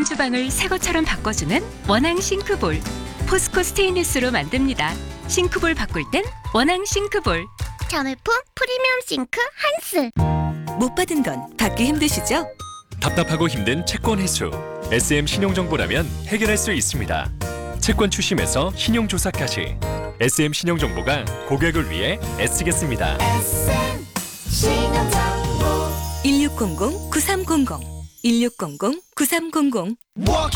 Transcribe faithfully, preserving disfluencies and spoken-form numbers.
낡은 주방을 새 것처럼 바꿔주는 원앙 싱크볼. 포스코 스테인리스로 만듭니다. 싱크볼 바꿀 땐 원앙 싱크볼. 전울품 프리미엄 싱크 한스. 못 받은 건 받기 힘드시죠? 답답하고 힘든 채권 회수. 에스엠 신용정보라면 해결할 수 있습니다. 채권 추심에서 신용조사까지. 에스엠 신용정보가 고객을 위해 애쓰겠습니다. 일육공공 구삼공공 일육공공 구삼공공